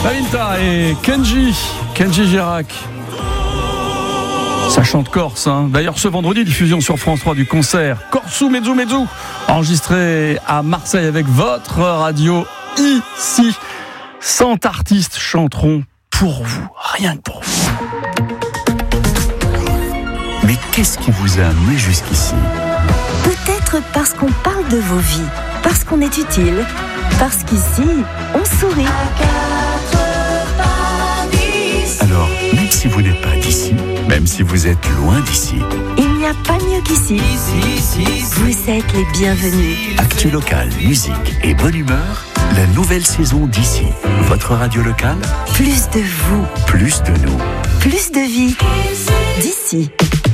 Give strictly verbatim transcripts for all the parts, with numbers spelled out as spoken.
Malinta et Kenji, Kenji Girac. Ça chante corse, hein. D'ailleurs, ce vendredi, diffusion sur France trois du concert Corsu Mezzu Mezzu, enregistré à Marseille avec votre radio ici. cent artistes chanteront pour vous, rien que pour vous. Mais qu'est-ce qui vous a amené jusqu'ici ? Peut-être parce qu'on parle de vos vies, parce qu'on est utile, parce qu'ici, on sourit. Alors, même si vous n'êtes pas d'ici, même si vous êtes loin d'ici, il n'y a pas mieux qu'ici. Vous êtes les bienvenus. Actu local, musique et bonne humeur, la nouvelle saison d'ici. Votre radio locale, Plus de vous, plus de nous. plus de vie. D'ici.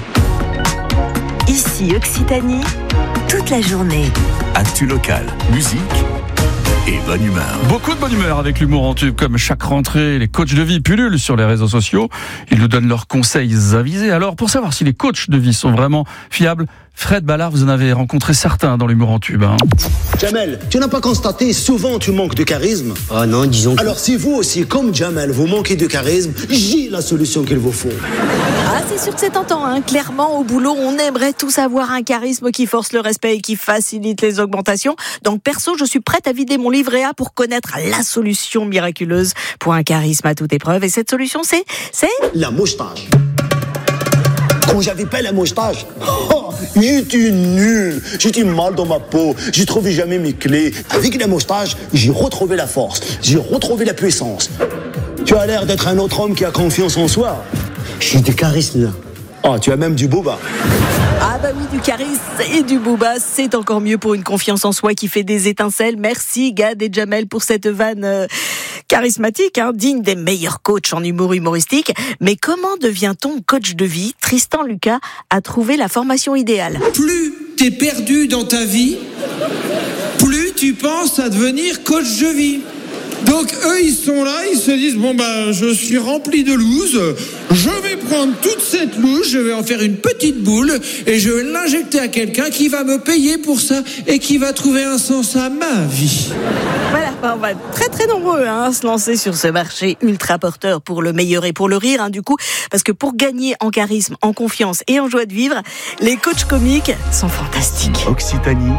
Ici Occitanie, toute la journée. Actu local, musique et bonne humeur. Beaucoup de bonne humeur avec l'humour en tube, comme chaque rentrée. Les coachs de vie pullulent sur les réseaux sociaux. Ils nous donnent leurs conseils avisés. Alors, pour savoir si les coachs de vie sont vraiment fiables, Fred Ballard, vous en avez rencontré certains dans l'humour en tube. Hein. Jamel, tu n'as pas constaté, souvent tu manques de charisme? Ah non, disons que... Alors si vous aussi, comme Jamel, vous manquez de charisme, j'ai la solution qu'il vous faut. Ah, c'est sûr que c'est tentant, hein. Clairement, au boulot, on aimerait tous avoir un charisme qui force le respect et qui facilite les augmentations. Donc, perso, je suis prête à vider mon livret A pour connaître la solution miraculeuse pour un charisme à toute épreuve. Et cette solution, c'est... c'est... La moustache. Quand j'avais pas la moustache, oh, j'étais nul, j'étais mal dans ma peau, j'ai trouvé jamais mes clés. Avec la moustache, j'ai retrouvé la force, j'ai retrouvé la puissance. Tu as l'air d'être un autre homme qui a confiance en soi. J'ai du charisme, là. Oh, tu as même du boba. Ah bah oui, du charisme et du booba, c'est encore mieux pour une confiance en soi qui fait des étincelles. Merci Gad et Jamel pour cette vanne euh, charismatique, hein, digne des meilleurs coachs en humour humoristique. Mais comment devient-on coach de vie ? Tristan Lucas a trouvé la formation idéale. Plus t'es perdu dans ta vie, plus tu penses à devenir coach de vie. Donc eux, ils sont là, ils se disent, bon ben, je suis rempli de loose, je vais prendre toute cette loose, je vais en faire une petite boule et je vais l'injecter à quelqu'un qui va me payer pour ça et qui va trouver un sens à ma vie. Voilà, bah on va être très très nombreux hein, à se lancer sur ce marché ultra porteur pour le meilleur et pour le rire, hein, du coup, parce que pour gagner en charisme, en confiance et en joie de vivre, les coachs comiques sont fantastiques. Occitanie,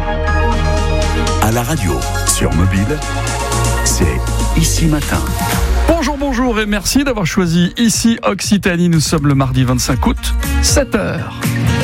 à la radio, sur mobile, c'est Ici Matin. Bonjour, bonjour et merci d'avoir choisi Ici Occitanie. Nous sommes le mardi vingt-cinq août, sept heures.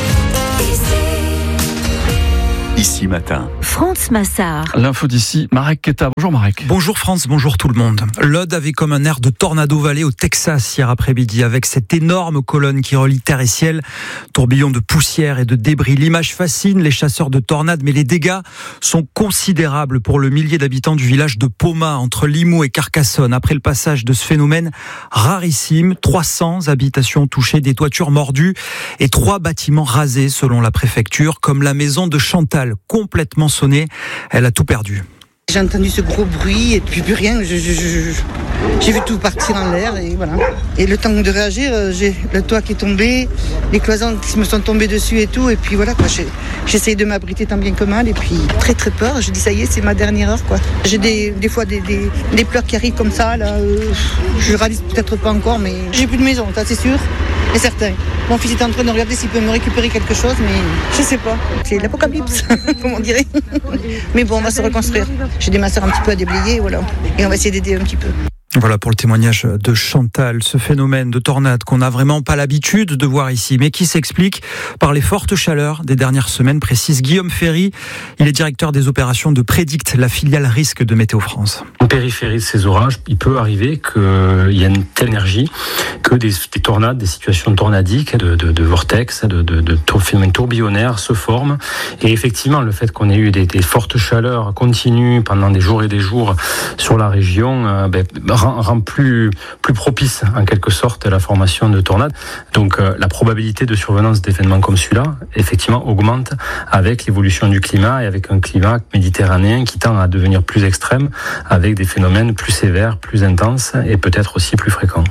Ici Matin. Franz Massard. L'info d'ici, Marek Keta. Bonjour Marek. Bonjour France, bonjour tout le monde. L'Aude avait comme un air de Tornado Valley au Texas hier après-midi avec cette énorme colonne qui relie terre et ciel. Tourbillon de poussière et de débris. L'image fascine les chasseurs de tornades, mais les dégâts sont considérables pour le millier d'habitants du village de Poma, entre Limoux et Carcassonne. Après le passage de ce phénomène rarissime, trois cents habitations touchées, des toitures mordues et trois bâtiments rasés selon la préfecture, comme la maison de Chantal, complètement sonnée. Elle a tout perdu. J'ai entendu ce gros bruit et puis plus rien. Je, je, je, j'ai vu tout partir en l'air et voilà. Et le temps de réagir, j'ai le toit qui est tombé, les cloisons qui me sont tombées dessus et tout. Et puis voilà quoi. J'ai, j'essaye de m'abriter tant bien que mal et puis très très peur. Je dis ça y est, c'est ma dernière heure quoi. J'ai des, des fois des, des, des pleurs qui arrivent comme ça là. Euh, je réalise peut-être pas encore, mais j'ai plus de maison, ça c'est sûr. Et certain. Mon fils est en train de regarder s'il peut me récupérer quelque chose, mais je sais pas. C'est l'apocalypse, comme on dirait. Mais bon, on va se reconstruire. J'ai des masseurs un petit peu à déblayer, voilà. Et on va essayer d'aider un petit peu. Voilà pour le témoignage de Chantal, ce phénomène de tornade qu'on n'a vraiment pas l'habitude de voir ici, mais qui s'explique par les fortes chaleurs des dernières semaines, précise Guillaume Ferry. Il est directeur des opérations de Prédict, la filiale risque de Météo France. En périphérie de ces orages, il peut arriver qu'il y ait une telle énergie que des, des tornades, des situations tornadiques, de, de, de vortex, de, de, de tour, phénomènes tourbillonnaires se forment. Et effectivement, le fait qu'on ait eu des, des fortes chaleurs continues pendant des jours et des jours sur la région, euh, ben, rend plus, plus propice en quelque sorte la formation de tornades. Donc euh, la probabilité de survenance d'événements comme celui-là, effectivement, augmente avec l'évolution du climat et avec un climat méditerranéen qui tend à devenir plus extrême, avec des phénomènes plus sévères, plus intenses et peut-être aussi plus fréquents.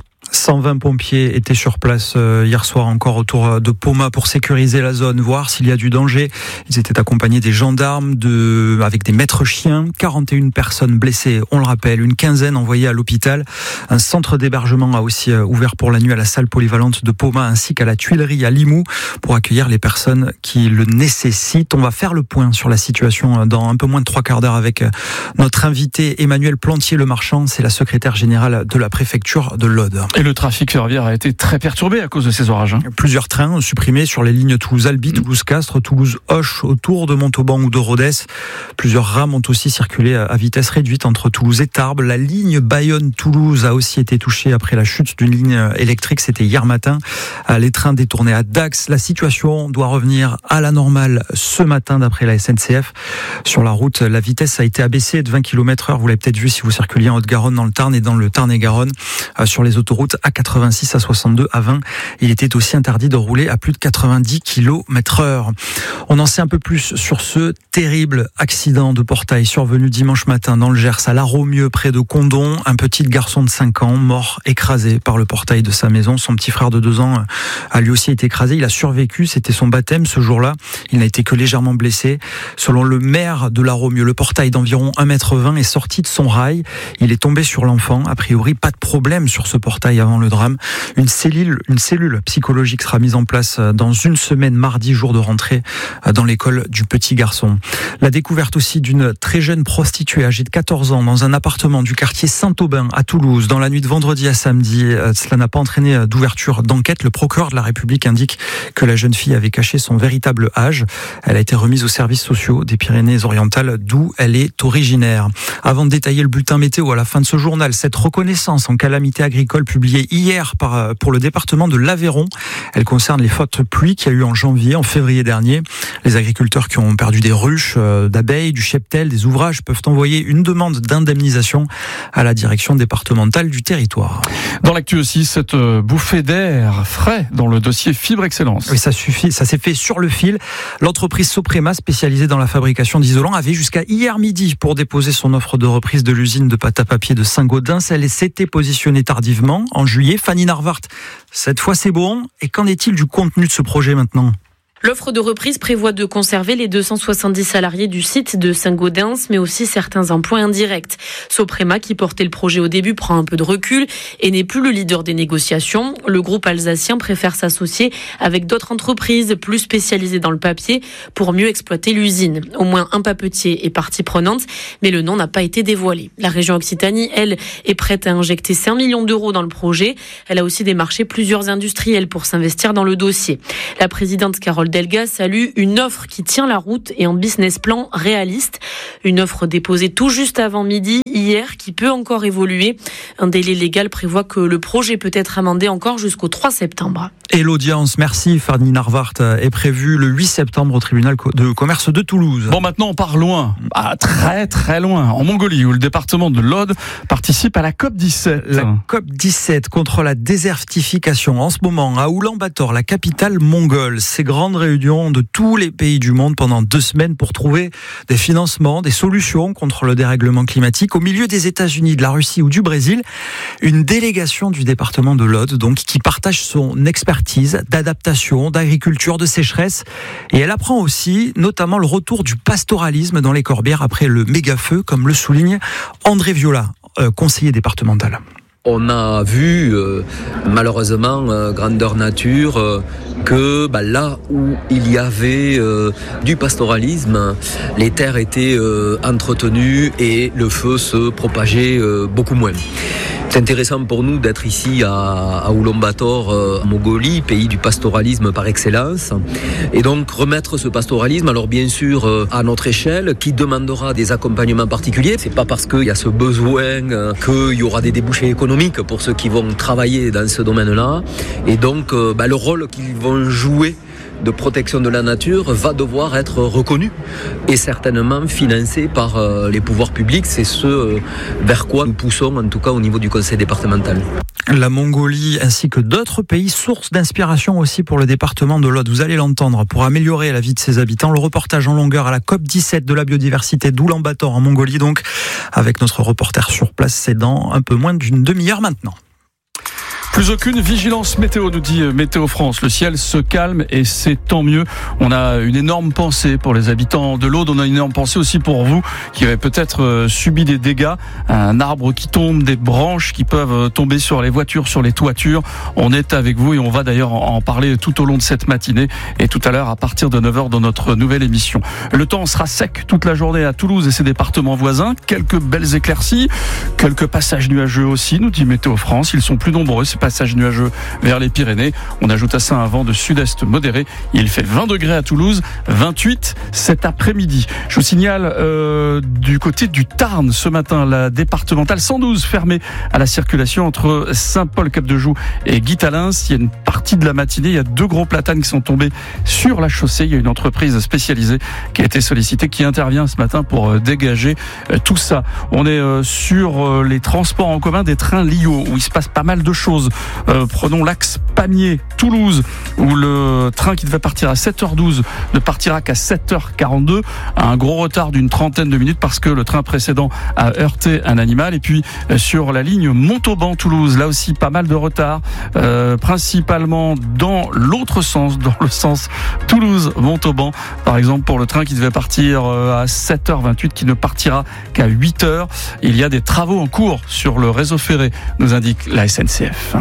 cent vingt pompiers étaient sur place hier soir encore autour de Poma pour sécuriser la zone, voir s'il y a du danger. Ils étaient accompagnés des gendarmes, de, avec des maîtres chiens. quarante et une personnes blessées, on le rappelle, une quinzaine envoyées à l'hôpital. Un centre d'hébergement a aussi ouvert pour la nuit à la salle polyvalente de Poma ainsi qu'à la Tuilerie à Limoux pour accueillir les personnes qui le nécessitent. On va faire le point sur la situation dans un peu moins de trois quarts d'heure avec notre invité Emmanuel Plantier-Lemarchand, c'est la secrétaire générale de la préfecture de l'Aude. Et le trafic ferroviaire a été très perturbé à cause de ces orages. Hein. Plusieurs trains supprimés sur les lignes Toulouse-Albi, Toulouse-Castres, Toulouse-Auch, autour de Montauban ou de Rodez. Plusieurs rames ont aussi circulé à vitesse réduite entre Toulouse et Tarbes. La ligne Bayonne-Toulouse a aussi été touchée après la chute d'une ligne électrique. C'était hier matin. Les trains détournés à Dax. La situation doit revenir à la normale ce matin d'après la S N C F. Sur la route, la vitesse a été abaissée de vingt kilomètres heure. Vous l'avez peut-être vu si vous circuliez en Haute-Garonne, dans le Tarn et dans le Tarn-et-Garonne. Sur les autoroutes A quatre-vingt-six, A soixante-deux, A vingt, il était aussi interdit de rouler à plus de quatre-vingt-dix kilomètres heure. On en sait un peu plus sur ce terrible accident de portail survenu dimanche matin dans le Gers, à La Romieux, près de Condon. Un petit garçon de cinq ans mort, écrasé par le portail de sa maison. Son petit frère de deux ans a lui aussi été écrasé. Il a survécu, c'était son baptême ce jour-là. Il n'a été que légèrement blessé. Selon le maire de La Romieux, le portail d'environ un mètre vingt est sorti de son rail. Il est tombé sur l'enfant. A priori, pas de problème sur ce portail avant le drame. Une cellule, une cellule psychologique sera mise en place dans une semaine, mardi, jour de rentrée, dans l'école du petit garçon. La découverte aussi d'une très jeune prostituée âgée de quatorze ans dans un appartement du quartier Saint-Aubin à Toulouse, dans la nuit de vendredi à samedi. Cela n'a pas entraîné d'ouverture d'enquête. Le procureur de la République indique que la jeune fille avait caché son véritable âge. Elle a été remise aux services sociaux des Pyrénées-Orientales, d'où elle est originaire. Avant de détailler le bulletin météo à la fin de ce journal, cette reconnaissance en calamité agricole publiée hier par, pour le département de l'Aveyron. Elle concerne les fortes pluies qu'il y a eu en janvier, en février dernier. Les agriculteurs qui ont perdu des ruches, d'abeilles, du cheptel, des ouvrages peuvent envoyer une demande d'indemnisation à la direction départementale du territoire. Dans l'actu aussi, cette bouffée d'air frais dans le dossier Fibre Excellence. Oui, ça suffit, ça s'est fait sur le fil. L'entreprise Soprema, spécialisée dans la fabrication d'isolants, avait jusqu'à hier midi pour déposer son offre de reprise de l'usine de pâte à papier de Saint-Gaudens. Elle s'était positionnée tardivement en juillet. Fanny Narvart, cette fois c'est bon. Et qu'en est-il du contenu de ce projet maintenant ? L'offre de reprise prévoit de conserver les deux cent soixante-dix salariés du site de Saint-Gaudens, mais aussi certains emplois indirects. Soprema, qui portait le projet au début, prend un peu de recul et n'est plus le leader des négociations. Le groupe alsacien préfère s'associer avec d'autres entreprises plus spécialisées dans le papier pour mieux exploiter l'usine. Au moins un papetier est partie prenante, mais le nom n'a pas été dévoilé. La région Occitanie, elle, est prête à injecter cinq millions d'euros dans le projet. Elle a aussi démarché plusieurs industriels pour s'investir dans le dossier. La présidente Carole Delga salue une offre qui tient la route et un business plan réaliste. Une offre déposée tout juste avant midi hier qui peut encore évoluer. Un délai légal prévoit que le projet peut être amendé encore jusqu'au trois septembre. Et l'audience, merci Fanny Narvart, est prévue le huit septembre au tribunal de commerce de Toulouse. Bon, maintenant on part loin, ah, très très loin, en Mongolie où le département de l'Aude participe à la COP dix-sept. La COP dix-sept contre la désertification en ce moment à Oulan-Bator, la capitale mongole. Ces grandes réunions de tous les pays du monde pendant deux semaines pour trouver des financements, des solutions contre le dérèglement climatique. Au milieu des États-Unis, de la Russie ou du Brésil, une délégation du département de l'Aude, donc, qui partage son expertise d'adaptation, d'agriculture, de sécheresse. Et elle apprend aussi, notamment, le retour du pastoralisme dans les Corbières après le méga-feu, comme le souligne André Viola, euh, conseiller départemental. On a vu, euh, malheureusement, euh, grandeur nature, euh, que bah, là où il y avait euh, du pastoralisme, les terres étaient euh, entretenues et le feu se propageait euh, beaucoup moins. C'est intéressant pour nous d'être ici à, à Oulan-Bator, euh, en Mongolie, pays du pastoralisme par excellence. Et donc remettre ce pastoralisme, alors bien sûr euh, à notre échelle, qui demandera des accompagnements particuliers. C'est pas parce qu'il y a ce besoin euh, qu'il y aura des débouchés économiques pour ceux qui vont travailler dans ce domaine-là. Et donc euh, bah, le rôle qu'ils vont jouer de protection de la nature va devoir être reconnu et certainement financé par euh, les pouvoirs publics. C'est ce euh, vers quoi nous poussons, en tout cas au niveau du conseil départemental. La Mongolie ainsi que d'autres pays, source d'inspiration aussi pour le département de l'Aude. Vous allez l'entendre, pour améliorer la vie de ses habitants. Le reportage en longueur à la COP dix-sept de la biodiversité d'Oulan-Bator en Mongolie, donc avec notre reporter sur place. C'est dans un peu moins d'une demi-heure maintenant. Plus aucune vigilance météo, nous dit Météo France. Le ciel se calme et c'est tant mieux. On a une énorme pensée pour les habitants de l'Aude. On a une énorme pensée aussi pour vous qui avez peut-être subi des dégâts. Un arbre qui tombe, des branches qui peuvent tomber sur les voitures, sur les toitures. On est avec vous et on va d'ailleurs en parler tout au long de cette matinée et tout à l'heure à partir de neuf heures dans notre nouvelle émission. Le temps sera sec toute la journée à Toulouse et ses départements voisins. Quelques belles éclaircies, quelques passages nuageux aussi, nous dit Météo France. Ils sont plus nombreux, ces passages nuageux vers les Pyrénées. On ajoute à ça un vent de sud-est modéré. Il fait vingt degrés à Toulouse, vingt-huit cet après-midi. Je vous signale euh, du côté du Tarn ce matin, la départementale cent douze fermée à la circulation entre Saint-Paul-Cap-de-Joux et Guitalins. Il y a une partie de la matinée, il y a deux gros platanes qui sont tombés sur la chaussée. Il y a une entreprise spécialisée qui a été sollicitée, qui intervient ce matin pour dégager tout ça. On est sur les transports en commun des trains Lio où il se passe pas mal de choses. Euh, prenons l'axe Pamiers-Toulouse où le train qui devait partir à sept heures douze ne partira qu'à sept heures quarante-deux. Un gros retard d'une trentaine de minutes parce que le train précédent a heurté un animal. Et puis sur la ligne Montauban-Toulouse, là aussi pas mal de retard, euh, principalement dans l'autre sens, dans le sens Toulouse-Montauban. Par exemple pour le train qui devait partir à sept heures vingt-huit qui ne partira qu'à huit heures. Il y a des travaux en cours sur le réseau ferré, nous indique la S N C F.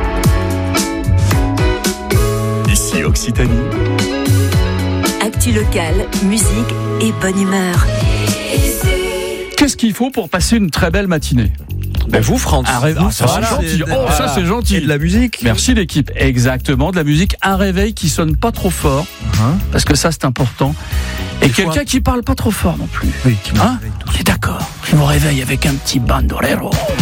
Ici Occitanie. Actu locale, musique et bonne humeur. Qu'est-ce qu'il faut pour passer une très belle matinée ? Ben vous, France. Un réveil. Ah, ça, voilà, c'est gentil. c'est, Oh, voilà. ça, c'est gentil. Et de la musique. Merci, l'équipe. Exactement. De la musique. Un réveil qui sonne pas trop fort. Hein parce que ça, c'est important. Et Des quelqu'un fois... qui parle pas trop fort non plus. Oui, qui me hein réveille tout. On est d'accord. Je vous réveille avec un petit bandolero.